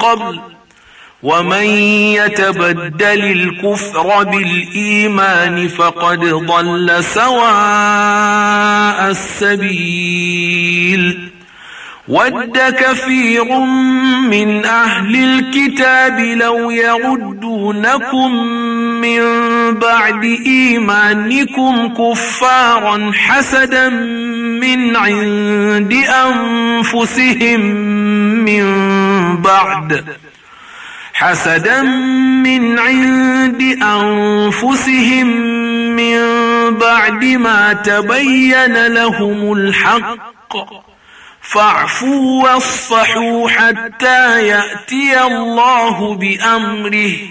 قبل ومن يتبدل الكفر بالإيمان فقد ضل سواء السبيل ود كثير من أهل الكتاب لو يردونكم من بعد إيمانكم كفارا حسدا من عند أنفسهم من بعد ما تبين لهم الحق فاعفوا واصفحوا حتى يأتي الله بأمره